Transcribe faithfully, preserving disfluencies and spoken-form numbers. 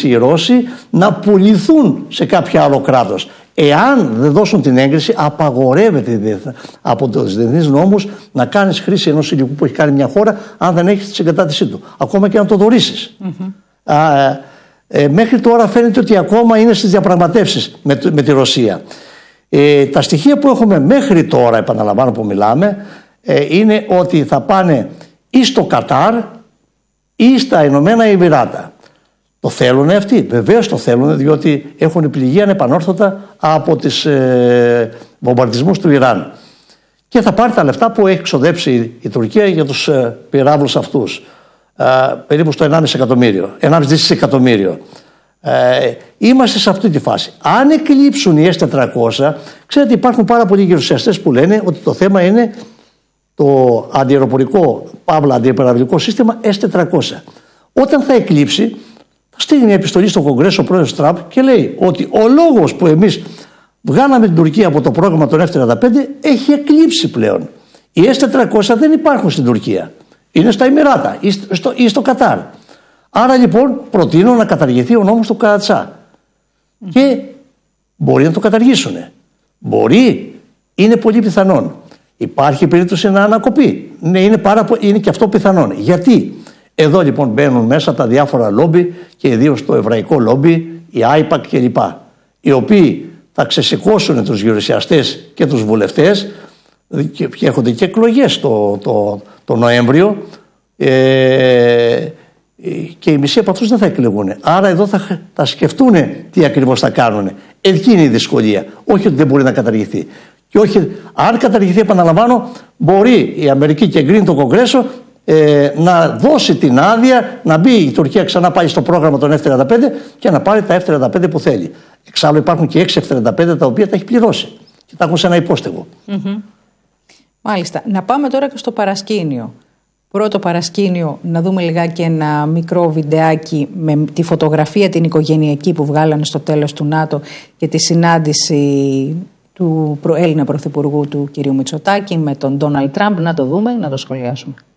έγκριση οι Ρώσοι να πουληθούν σε κάποιο άλλο κράτος. Εάν δεν δώσουν την έγκριση, απαγορεύεται από τους διεθνείς νόμους να κάνεις χρήση ενός υλικού που έχει κάνει μια χώρα, αν δεν έχεις τη συγκατάθεσή του. Ακόμα και να το δωρήσεις. Mm-hmm. Α, ε, μέχρι τώρα φαίνεται ότι ακόμα είναι στις διαπραγματεύσεις με, με τη Ρωσία. Ε, τα στοιχεία που έχουμε μέχρι τώρα, επαναλαμβάνω που μιλάμε, ε, είναι ότι θα πάνε ή στο Κατάρ ή στα Ηνωμένα Εμιράτα. Το θέλουν αυτοί, βεβαίως το θέλουν, διότι έχουν πληγεί ανεπανόρθωτα από τις ε, βομβαρδισμούς του Ιράν. Και θα πάρει τα λεφτά που έχει ξοδέψει η Τουρκία για τους ε, πυράβλους αυτούς. Ε, περίπου στο ενάμιση εκατομμύριο, ενάμιση δισεκατομμύριο. Ε, είμαστε σε αυτή τη φάση. Αν εκλείψουν οι ες τετρακόσια, ξέρετε, υπάρχουν πάρα πολλοί γερουσιαστές που λένε ότι το θέμα είναι το αντιαεροπορικό, παύλα αντιπυραυλικό σύστημα ες τετρακόσια. Όταν θα εκλείψει, θα στείλει μια επιστολή στο Κογκρέσο ο πρόεδρος Τραμπ και λέει ότι ο λόγος που εμείς βγάλαμε την Τουρκία από το πρόγραμμα των εφ τριάντα πέντε έχει εκλείψει πλέον. Οι ες τετρακόσια δεν υπάρχουν στην Τουρκία. Είναι στα Εμιράτα ή στο, ή στο Κατάρ. Άρα λοιπόν προτείνω να καταργηθεί ο νόμος του Κατσά. Mm. Και μπορεί να το καταργήσουν. Μπορεί, είναι πολύ πιθανόν. Υπάρχει περίπτωση να ανακοπεί. Ναι, είναι, πάρα, είναι και αυτό πιθανόν. Γιατί? Εδώ λοιπόν μπαίνουν μέσα τα διάφορα λόμπι και ιδίως το εβραϊκό λόμπι, η άιπακ κλπ. Οι οποίοι θα ξεσηκώσουν τους γερουσιαστές και τους βουλευτές και έχονται και εκλογές το, το, το Νοέμβριο ε, και οι μισοί από αυτούς δεν θα εκλεγούν. Άρα εδώ θα, θα σκεφτούν τι ακριβώς θα κάνουν. Εκεί είναι η δυσκολία. Όχι ότι δεν μπορεί να καταργηθεί. Και όχι, αν καταργηθεί, επαναλαμβάνω, μπορεί η Αμερική και εγκρίνει το Κογκρέσο ε, να δώσει την άδεια να μπει η Τουρκία ξανά πάλι στο πρόγραμμα των εφ τριάντα πέντε και να πάρει τα εφ τριάντα πέντε που θέλει. Εξάλλου υπάρχουν και έξι εφ τριάντα πέντε τα οποία τα έχει πληρώσει και τα έχουν σε ένα υπόστεγο. Mm-hmm. Μάλιστα. Να πάμε τώρα και στο παρασκήνιο. Πρώτο παρασκήνιο, να δούμε λιγάκι ένα μικρό βιντεάκι με τη φωτογραφία την οικογενειακή που βγάλανε στο τέλος του ΝΑΤΟ και τη συνάντηση του Έλληνα Πρωθυπουργού του κ. Μητσοτάκη με τον Ντόναλντ Τραμπ. Να το δούμε, να το σχολιάσουμε.